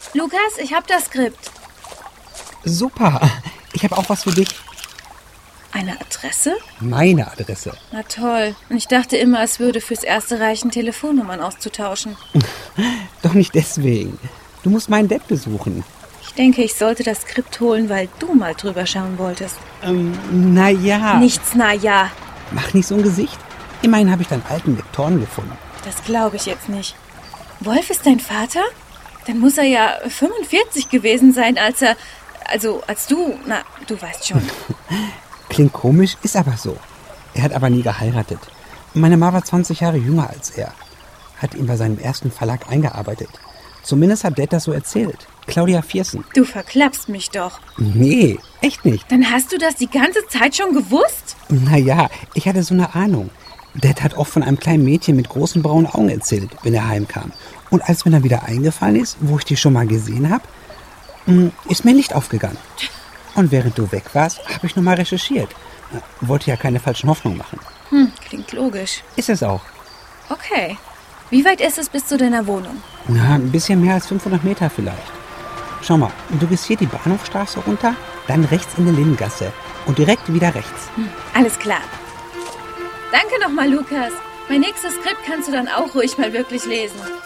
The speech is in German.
Lukas, ich habe das Skript. Super, ich habe auch was für dich. Eine Adresse? Meine Adresse. Na toll. Und ich dachte immer, es würde fürs Erste reichen, Telefonnummern auszutauschen. Doch nicht deswegen. Du musst meinen Dad besuchen. Ich denke, ich sollte das Skript holen, weil du mal drüber schauen wolltest. Naja. Nichts, naja. Mach nicht so ein Gesicht. Immerhin habe ich deinen alten Lektoren gefunden. Das glaube ich jetzt nicht. Wolf ist dein Vater? Dann muss er ja 45 gewesen sein, als du, na, du weißt schon. Klingt komisch, ist aber so. Er hat aber nie geheiratet. Meine Mama war 20 Jahre jünger als er. Hat ihn bei seinem ersten Verlag eingearbeitet. Zumindest hat Dad das so erzählt. Claudia Viersen. Du verklappst mich doch. Nee, echt nicht. Dann hast du das die ganze Zeit schon gewusst? Naja, ich hatte so eine Ahnung. Dad hat oft von einem kleinen Mädchen mit großen braunen Augen erzählt, wenn er heimkam. Und als mir dann wieder eingefallen ist, wo ich die schon mal gesehen habe, ist mir ein Licht aufgegangen. Und während du weg warst, habe ich nochmal recherchiert. Wollte ja keine falschen Hoffnungen machen. Klingt logisch. Ist es auch. Okay. Wie weit ist es bis zu deiner Wohnung? Na, ein bisschen mehr als 500 Meter vielleicht. Schau mal, du gehst hier die Bahnhofstraße runter, dann rechts in die Lindengasse und direkt wieder rechts. Alles klar. Danke nochmal, Lukas. Mein nächstes Skript kannst du dann auch ruhig mal wirklich lesen.